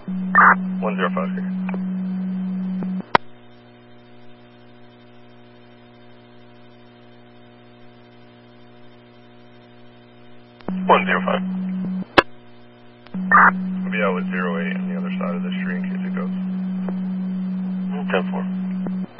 105 here. I'll be out with 08 on the other side of the street in case it goes. 10-4.